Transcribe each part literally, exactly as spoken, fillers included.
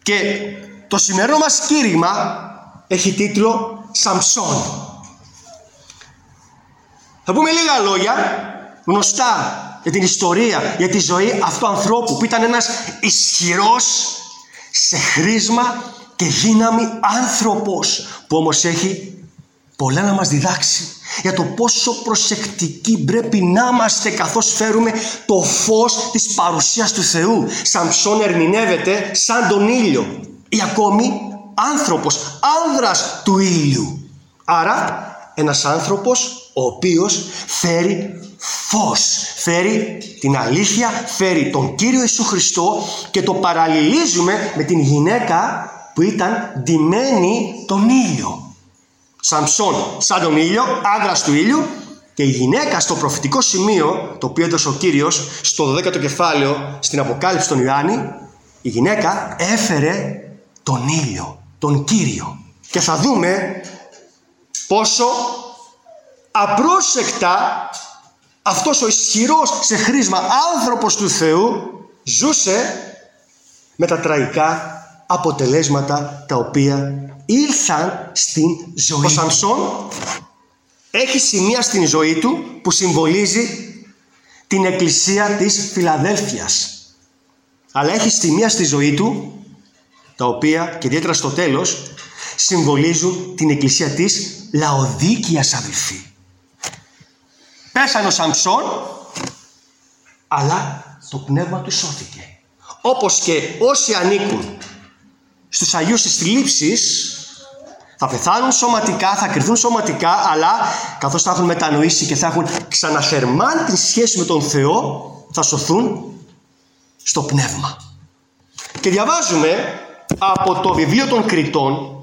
Και το σημερινό μας κήρυγμα έχει τίτλο Σαμψόν. Θα πούμε λίγα λόγια γνωστά για την ιστορία, για τη ζωή αυτού του ανθρώπου που ήταν ένας ισχυρός σε χρήσμα και δύναμη άνθρωπος, που όμως έχει πολλά να μας διδάξει για το πόσο προσεκτικοί πρέπει να είμαστε καθώς φέρουμε το φως της παρουσίας του Θεού. Σαμψόν ερμηνεύεται σαν τον ήλιο ή ακόμη άνθρωπος, άνδρας του ήλιου. Άρα ένας άνθρωπος ο οποίος φέρει φως, φέρει την αλήθεια, φέρει τον Κύριο Ιησού Χριστό, και το παραλληλίζουμε με την γυναίκα που ήταν ντυμένη τον ήλιο. Σαμψόν σαν τον ήλιο, άνδρας του ήλιου, και η γυναίκα στο προφητικό σημείο το οποίο έδωσε ο Κύριος στο δωδέκατο κεφάλαιο στην Αποκάλυψη των Ιωάννη, η γυναίκα έφερε τον ήλιο, τον Κύριο. Και θα δούμε πόσο απρόσεκτα αυτός ο ισχυρός σε χρήσμα άνθρωπος του Θεού ζούσε με τα τραγικά αποτελέσματα τα οποία ήλθαν στην ζωή. Ο Σαμψόν έχει σημεία στην ζωή του που συμβολίζει την εκκλησία της Φιλαδέλφειας, αλλά έχει σημεία στη ζωή του τα οποία, και ιδιαίτερα στο τέλος, συμβολίζουν την εκκλησία της Λαοδίκειας, αδελφοί. Πέσανε ο Σαμψόν, αλλά το πνεύμα του σώθηκε. Όπως και όσοι ανήκουν στους Αγίους της Θλίψης θα πεθάνουν σωματικά, θα κρυθούν σωματικά, αλλά καθώς θα έχουν μετανοήσει και θα έχουν ξαναθερμάνει την σχέση με τον Θεό, θα σωθούν στο πνεύμα. Και διαβάζουμε από το βιβλίο των Κριτών,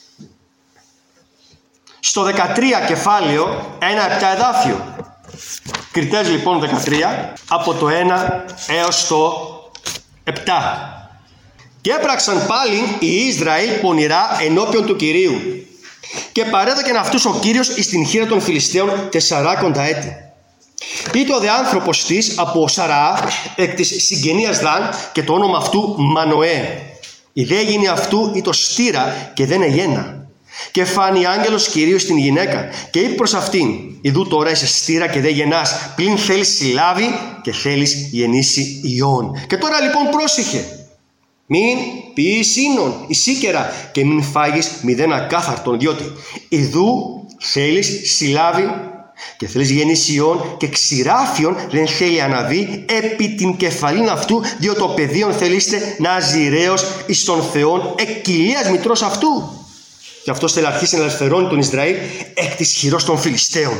στο δεκατρία κεφάλαιο, ένα επτά εδάφιο. Κριτές λοιπόν δεκατρία, από το ένα έως το επτά. Και έπραξαν πάλι οι Ισραήλ πονηρά ενώπιον του Κυρίου, και παρέδωκεν αυτούς ο Κύριος εις την χείρα των Φιλιστέων τεσσαράκοντα έτη. Είτε ο δε άνθρωπος της από Σαραά, εκ της συγγενείας Δαν, και το όνομα αυτού Μανοέ. Η δε γίνει αυτού ήτο στήρα και δεν εγένα. Και φάνη άγγελος Κυρίου στην γυναίκα, και είπε προς αυτήν: Ιδού τώρα είσαι στήρα και δεν γεννάς, πλην θέλεις συλλάβει και θέλεις γεννήσει ιών. Και τώρα λοιπόν πρόσεχε. Μην πεις ίνον η σίκερα, και μην φάγεις μηδέν ακάθαρτον, διότι ιδού θέλεις συλλάβει και θέλεις γεννήσει ιών, και ξηράφιον δεν θέλει αναβεί επί την κεφαλήν αυτού, διότι το παιδίον θέλεστε ναζιραίος εις τον Θεόν εκ κοιλίας μητρός αυτού. Και αυτός θέλει να αρχίσει να ελευθερώνει τον Ισραήλ εκ της χειρός των Φιλιστέων.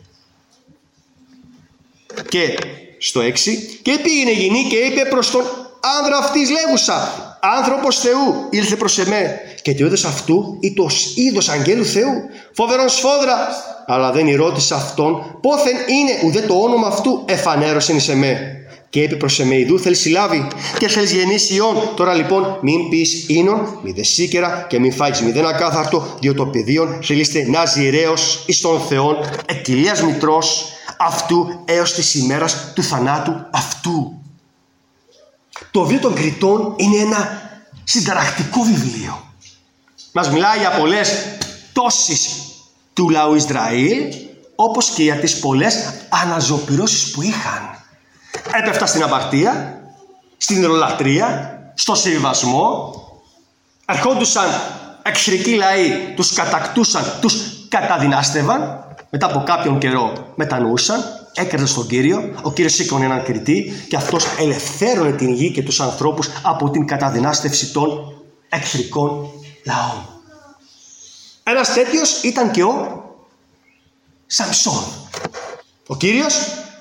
Και στο έξι, και πήγαινε γυνή και είπε προς τον άνδρα αυτής λέγουσα: άνθρωπος Θεού ήλθε προς εμέ, και το είδος αυτού ήτος είδος αγγέλου Θεού, φοβερόν σφόδρα, αλλά δεν ρώτησε αυτόν πόθεν είναι, ουδέ το όνομα αυτού εφανέρωσεν εις εμέ. Και είπε προς εμέ: ιδού θέλεις συλλάβει και θέλεις γεννήσει ιών. Τώρα λοιπόν μην πεις ίνον, μη δε σίκερα, και μην φάγεις μηδέν ακάθαρτο, διότι το παιδίον θέλεστε ναζιραίος εις τον Θεόν εκ κοιλίας μητρός αυτού έως της ημέρας του θανάτου αυτού. Το βιβλίο των Κριτών είναι ένα συνταρακτικό βιβλίο. Μας μιλάει για πολλές πτώσεις του λαού Ισραήλ, όπως και για τις πολλές αναζωπυρώσεις που είχαν. Έπεφτα στην αμαρτία, στην ιδωλολατρία, στο συμβασμό. Ερχόντουσαν εχθρικοί λαοί, τους κατακτούσαν, τους καταδυνάστευαν. Μετά από κάποιον καιρό μετανοούσαν, έκραζαν στον Κύριο. Ο Κύριος σήκωνε έναν κριτή και αυτός ελευθέρωνε την γη και τους ανθρώπους από την καταδυνάστευση των εχθρικών λαών. Ένας τέτοιος ήταν και ο Σαμψόν. Ο Κύριος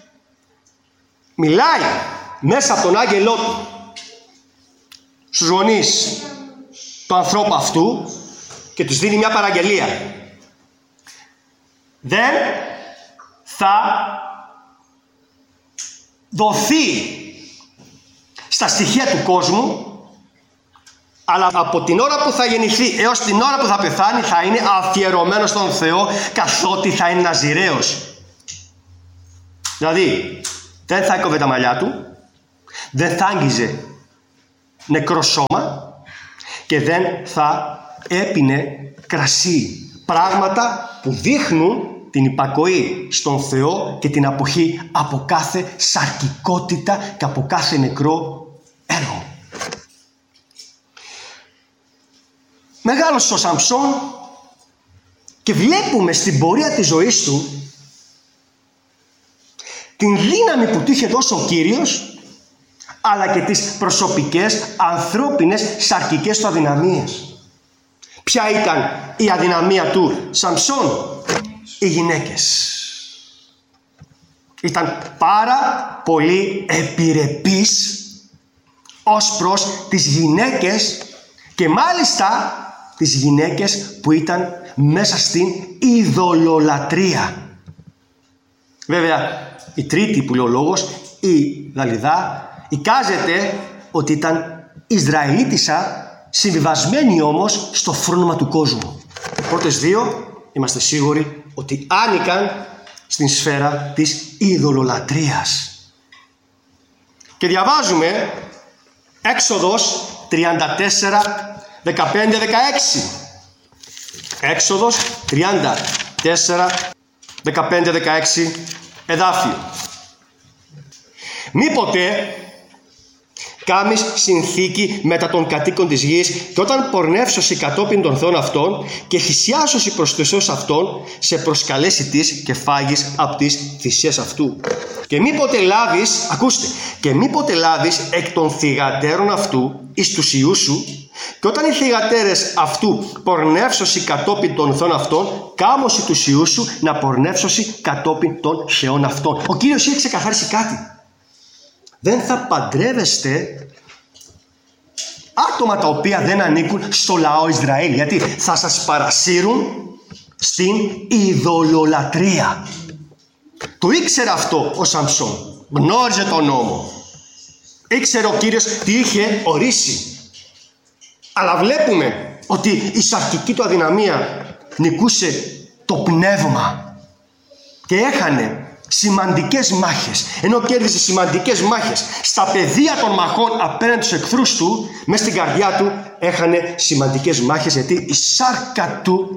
μιλάει μέσα από τον άγγελό του στους γονείς του ανθρώπου αυτού και τους δίνει μια παραγγελία. Δεν θα δοθεί στα στοιχεία του κόσμου, αλλά από την ώρα που θα γεννηθεί έως την ώρα που θα πεθάνει θα είναι αφιερωμένος στον Θεό, καθότι θα είναι ναζιραίος. Δηλαδή δεν θα έκοβε τα μαλλιά του, δεν θα άγγιζε νεκρό σώμα, και δεν θα έπινε κρασί. Πράγματα που δείχνουν την υπακοή στον Θεό και την αποχή από κάθε σαρκικότητα και από κάθε νεκρό έργο. Μεγάλος ο Σαμψόν και βλέπουμε στην πορεία της ζωής του την δύναμη που του είχε δώσει ο Κύριος, αλλά και τις προσωπικές ανθρώπινες σαρκικές του αδυναμίες. Ποια ήταν η αδυναμία του Σαμψόν? Οι γυναίκες. Ήταν πάρα πολύ επιρρεπής ως προς τις γυναίκες και μάλιστα τις γυναίκες που ήταν μέσα στην ειδωλολατρεία. Βέβαια, η τρίτη που λέει ο λόγος, η Δαλιδά, εικάζεται ότι ήταν Ισραηλίτισσα, συμβιβασμένη όμως στο φρόνημα του κόσμου. Οι πρώτες δύο είμαστε σίγουροι ότι άνοικαν στην σφαίρα της ειδωλολατρείας. Και διαβάζουμε Έξοδος τριάντα τέσσερα, δεκαπέντε δεκαέξι. Έξοδος τριάντα τέσσερα, δεκαπέντε δεκαέξι εδάφιο. Μήποτε κάμεις συνθήκη μετά των κατοίκων της γης και όταν πορνεύσωσι κατόπιν των θεών αυτών και θυσιάσωσι προς τους θεούς αυτών σε προσκαλέσει της και φάγεις από τις θυσίες αυτού. Και μήποτε λάβεις, ακούστε, και μήποτε λάβεις εκ των θυγατέρων αυτού εις τους ιούς σου και όταν οι θυγατέρες αυτού πορνεύσωσι κατόπιν των θεών αυτών, κάμωσι τους ιούς σου να πορνεύσωσι κατόπιν των θεών αυτών. Ο Κύριος είχε ξεκαθαρίσει κάτι. Δεν θα παντρεύεστε άτομα τα οποία δεν ανήκουν στο λαό Ισραήλ, γιατί θα σας παρασύρουν στην ειδωλολατρεία. Το ήξερε αυτό ο Σαμψόν, γνώριζε τον νόμο, ήξερε ο Κύριος τι είχε ορίσει. Αλλά βλέπουμε ότι η σαρκική του αδυναμία νικούσε το πνεύμα και έχανε σημαντικές μάχες. Ενώ κέρδισε σημαντικές μάχες στα πεδία των μαχών απέναντι στους εχθρούς του, μέσα στην καρδιά του έχανε σημαντικές μάχες, γιατί η σάρκα του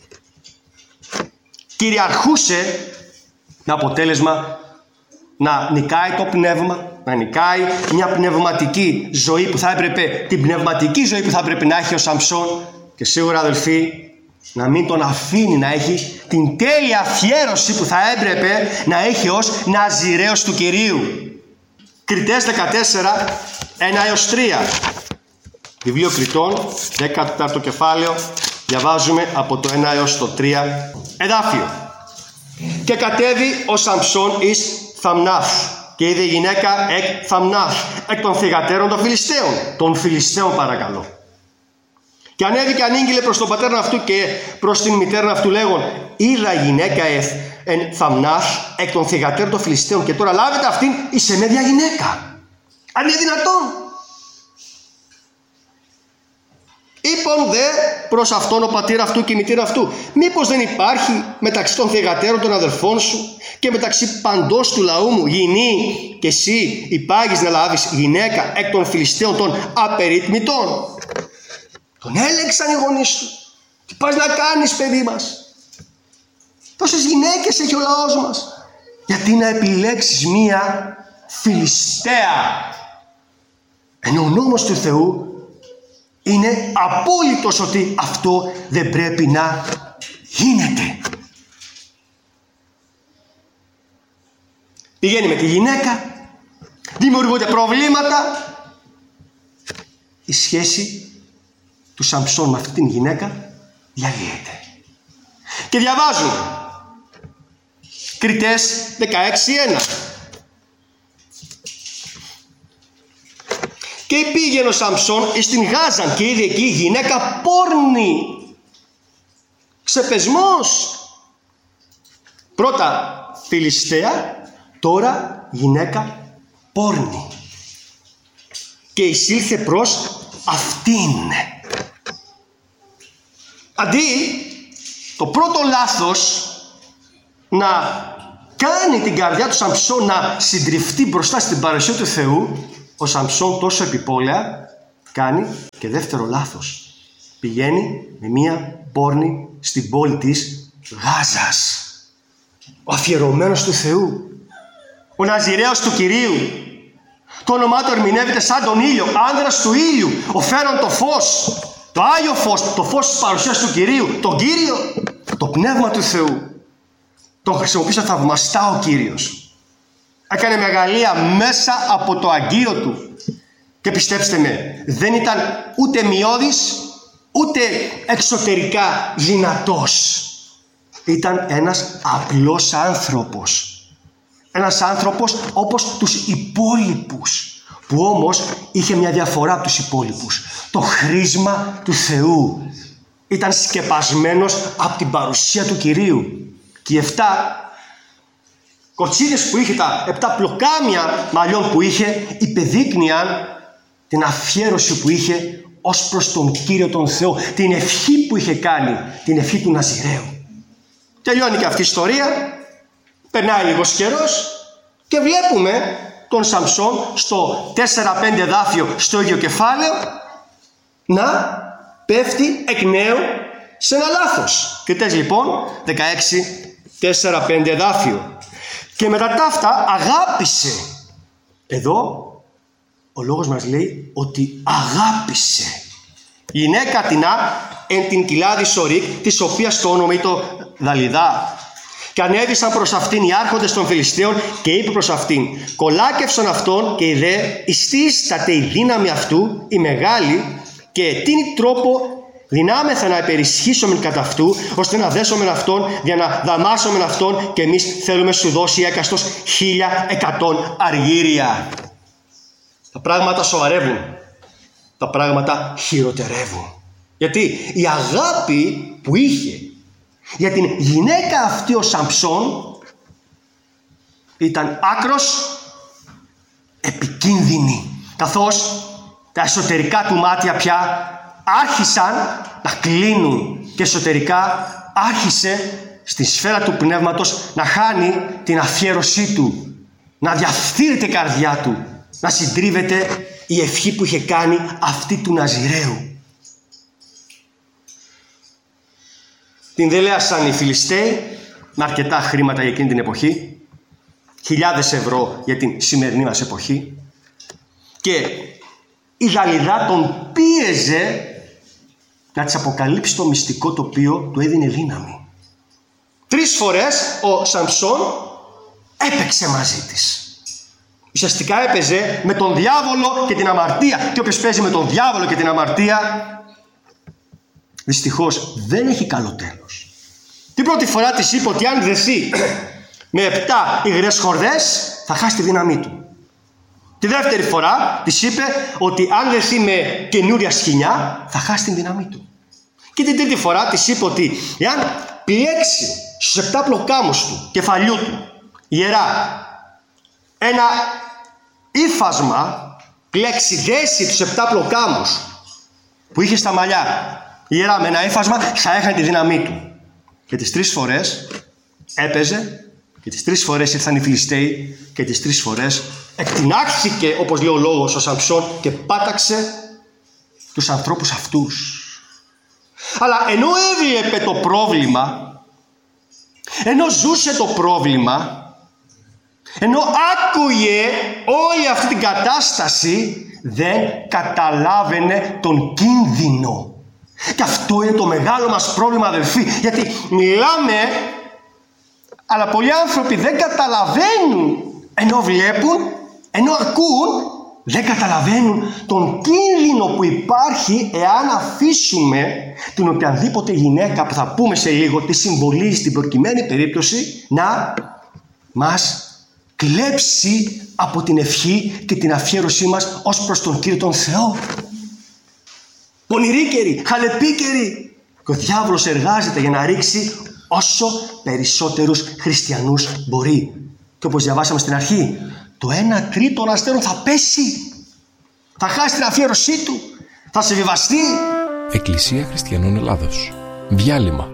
κυριαρχούσε με αποτέλεσμα να νικάει το πνεύμα, να νικάει μια πνευματική ζωή που θα έπρεπε, την πνευματική ζωή που θα έπρεπε να έχει ο Σαμψόν, και σίγουρα αδελφοί να μην τον αφήνει να έχει την τέλεια αφιέρωση που θα έπρεπε να έχει ως Ναζιραίος του Κυρίου. Κριτές δεκατέσσερα, ένα έως τρία. Βιβλίο Κριτών, δέκατο κεφάλαιο, διαβάζουμε από το ένα έως το τρία εδάφιο. Και κατέβη ο Σαμψόν εις Θαμνάθ και είδε γυναίκα εκ Θαμνάθ, εκ των θυγατέρων των Φιλιστέων. Των Φιλιστέων παρακαλώ. Και ανέβηκε ανήγγειλε προς τον πατέρα αυτού και προς την μητέρα αυτού λέγον, είδα γυναίκα εθ εν Θαμνάθ εκ των θυγατέρων των Φιλιστέων, και τώρα λάβετε αυτήν εις εμέδια γυναίκα. Αν είναι δυνατόν? Είπον δε προς αυτόν ο πατέρα αυτού και η μητέρα αυτού, μήπως δεν υπάρχει μεταξύ των θυγατέρων των αδελφών σου και μεταξύ παντός του λαού μου γυνή, και εσύ υπάγεις να λάβεις γυναίκα εκ των Φιλιστέων των απερίτμητων? Τον έλεξαν οι γονείς του. Τι πας να κάνεις, παιδί μας? Τόσες γυναίκες έχει ο λαός μας. Γιατί να επιλέξεις μία Φιλιστέα? Ενώ ο νόμος του Θεού είναι απόλυτος ότι αυτό δεν πρέπει να γίνεται. Πηγαίνει με τη γυναίκα, δημιουργούνται προβλήματα. Η σχέση του Σαμψόν με αυτή την γυναίκα διαλύεται. Και διαβάζουμε Κριτές δεκαέξι ένα. Και πήγαινε ο Σαμψόν εις την Γάζαν και είδε εκεί γυναίκα πόρνη. Ξεπεσμός. Πρώτα Φιλιστέα, τώρα γυναίκα πόρνη. Και εισήλθε προς αυτήν. Αντί το πρώτο λάθος να κάνει την καρδιά του Σαμψόν να συντριφτεί μπροστά στην παρουσία του Θεού, ο Σαμψόν τόσο επιπόλαια κάνει και δεύτερο λάθος. Πηγαίνει με μία πόρνη στην πόλη της Γάζας. Ο αφιερωμένος του Θεού. Ο Ναζιραίος του Κυρίου. Το όνομά του ερμηνεύεται σαν τον ήλιο, άνδρας του ήλιου, ο φέρον το φως, το Άγιο Φως, το φως της παρουσίας του Κυρίου, τον Κύριο, το Πνεύμα του Θεού. Τον χρησιμοποίησε θαυμαστά ο Κύριος. Έκανε μεγαλεία μέσα από το αγκείο του. Και πιστέψτε με, δεν ήταν ούτε μειώδης, ούτε εξωτερικά δυνατός. Ήταν ένας απλός άνθρωπος. Ένας άνθρωπος όπως τους υπόλοιπους, που όμως είχε μια διαφορά από τους υπόλοιπους. Το χρήσμα του Θεού. Ήταν σκεπασμένος από την παρουσία του Κυρίου. Και οι εφτά κορτσίδες που είχε, τα επτά πλοκάμια μαλλιών που είχε, υπεδείκνυαν την αφιέρωση που είχε ως προς τον Κύριο τον Θεό. Την ευχή που είχε κάνει, την ευχή του Ναζιραίου. Τελειώνει και αυτή η ιστορία. Περνάει λίγος καιρός και βλέπουμε τον Σαμψόν στο τέσσερα πέντε εδάφιο, στο ίδιο κεφάλαιο, να πέφτει εκ νέου σε ένα λάθος. Και τες λοιπόν δεκαέξι τέσσερα πέντε εδάφιο. Και μετά τα αυτά αγάπησε. Εδώ ο λόγος μας λέει ότι αγάπησε. Η γυναίκα τεινά εν την κοιλάδη Σορίκ, της οποίας το όνομα ήταν Δαλιδά. Και ανέβησαν προς αυτήν οι άρχοντες των Φιλιστέων και είπε προς αυτήν: κολάκευσαν αυτόν και είδε ιστίσταται η δύναμη αυτού η μεγάλη, και τίνει τρόπο δυνάμεθα να υπερισχύσομεν κατά αυτού, ώστε να δέσομεν αυτόν, για να δαμάσομεν αυτόν, και εμείς θέλουμε σου δώσει έκαστος χίλια εκατόν αργύρια. Τα πράγματα σοβαρεύουν. Τα πράγματα χειροτερεύουν. Γιατί η αγάπη που είχε για την γυναίκα αυτή ο Σαμψόν ήταν άκρος επικίνδυνη, καθώς τα εσωτερικά του μάτια πια άρχισαν να κλείνουν και εσωτερικά άρχισε στη σφαίρα του πνεύματος να χάνει την αφιέρωσή του, να διαφθείρεται η καρδιά του, να συντρίβεται η ευχή που είχε κάνει αυτή του Ναζιραίου. Την δελέασαν οι Φιλιστέοι με αρκετά χρήματα για εκείνη την εποχή, χιλιάδες ευρώ για την σημερινή μας εποχή, και η Δαλιδά τον πίεζε να της αποκαλύψει το μυστικό, το οποίο του έδινε δύναμη. Τρεις φορές ο Σαμψόν έπαιξε μαζί της. Ουσιαστικά έπαιζε με τον διάβολο και την αμαρτία. Και όποιος παίζει με τον διάβολο και την αμαρτία, δυστυχώς δεν έχει καλό τέλος. Την πρώτη φορά της είπε ότι αν δεθεί με επτά υγρές χορδές θα χάσει τη δύναμή του. Τη δεύτερη φορά της είπε ότι αν δεθεί με καινούρια σκοινιά θα χάσει την δύναμή του. Και την τρίτη φορά της είπε ότι εάν πλέξει στους επτά πλοκάμους του κεφαλιού του ιερά ένα ύφασμα, πλέξει, δέσει τους επτά πλοκάμους που είχε στα μαλλιά ιερά με ένα ύφασμα, θα έχανε τη δύναμή του. Και τις τρεις φορές έπαιζε, και τις τρεις φορές ήρθαν οι Φιλιστέοι, και τις τρεις φορές εκτινάχθηκε, όπως λέει ο λόγος, ο Σαμψόν, και πάταξε τους ανθρώπους αυτούς. Αλλά ενώ έβλεπε το πρόβλημα, ενώ ζούσε το πρόβλημα, ενώ άκουγε όλη αυτή την κατάσταση, δεν καταλάβαινε τον κίνδυνο. Και αυτό είναι το μεγάλο μας πρόβλημα, αδελφοί, γιατί μιλάμε, αλλά πολλοί άνθρωποι δεν καταλαβαίνουν, ενώ βλέπουν, ενώ ακούν, δεν καταλαβαίνουν τον κίνδυνο που υπάρχει εάν αφήσουμε την οποιαδήποτε γυναίκα, που θα πούμε σε λίγο τι συμβολίζει στην προκειμένη περίπτωση, να μας κλέψει από την ευχή και την αφιέρωσή μας ως προς τον Κύριο τον Θεό. Πονηρίκεροι, χαλεπίκεροι. Και ο διάβολος εργάζεται για να ρίξει όσο περισσότερους χριστιανούς μπορεί. Και όπως διαβάσαμε στην αρχή, το ένα τρίτο των αστέρων θα πέσει. Θα χάσει την αφιέρωσή του. Θα σε βιβαστεί. Εκκλησία Χριστιανών Ελλάδος. Διάλειμμα.